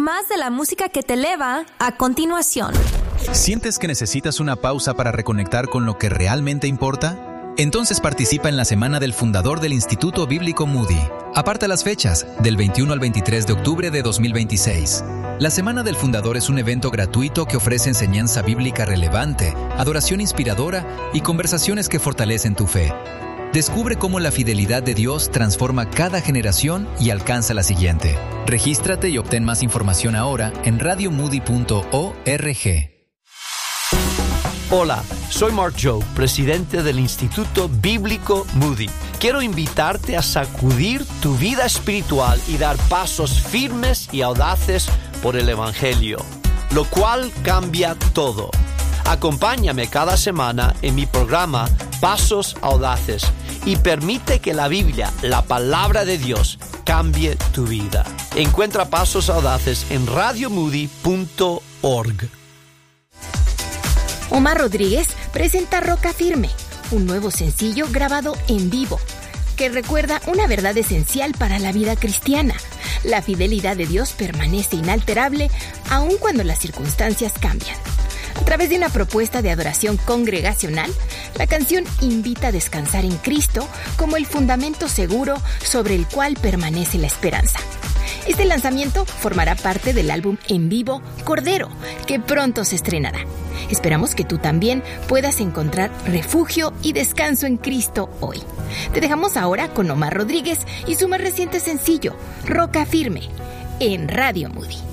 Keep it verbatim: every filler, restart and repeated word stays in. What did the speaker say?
más de la música que te eleva a continuación. ¿Sientes que necesitas una pausa para reconectar con lo que realmente importa? Entonces participa en la Semana del Fundador del Instituto Bíblico Moody. Aparta las fechas, del veintiuno al veintitrés de octubre de dos mil veintiséis. La Semana del Fundador es un evento gratuito que ofrece enseñanza bíblica relevante, adoración inspiradora y conversaciones que fortalecen tu fe. Descubre cómo la fidelidad de Dios transforma cada generación y alcanza la siguiente. Regístrate y obtén más información ahora en radio moody punto org. Hola, soy Mark Jobe, presidente del Instituto Bíblico Moody. Quiero invitarte a sacudir tu vida espiritual y dar pasos firmes y audaces por el Evangelio, lo cual cambia todo. Acompáñame cada semana en mi programa Pasos Audaces y permite que la Biblia, la palabra de Dios, cambie tu vida. Encuentra Pasos Audaces en radio moody punto org. Omar Rodríguez presenta Roca Firme, un nuevo sencillo grabado en vivo, que recuerda una verdad esencial para la vida cristiana. La fidelidad de Dios permanece inalterable aun cuando las circunstancias cambian. A través de una propuesta de adoración congregacional, la canción invita a descansar en Cristo como el fundamento seguro sobre el cual permanece la esperanza. Este lanzamiento formará parte del álbum en vivo Cordero, que pronto se estrenará. Esperamos que tú también puedas encontrar refugio y descanso en Cristo hoy. Te dejamos ahora con Omar Rodríguez y su más reciente sencillo, Roca Firme, en Radio Moody.